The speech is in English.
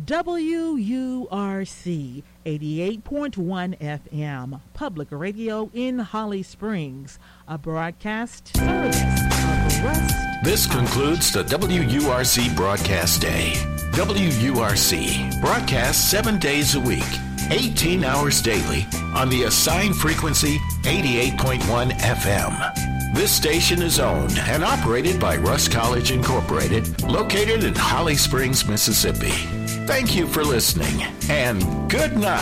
WURC 88.1 FM, Public Radio in Holly Springs, a broadcast service of Rust. This concludes the WURC Broadcast Day. WURC broadcasts 7 days a week, 18 hours daily on the assigned frequency 88.1 FM. This station is owned and operated by Rust College Incorporated, located in Holly Springs, Mississippi. Thank you for listening, and good night.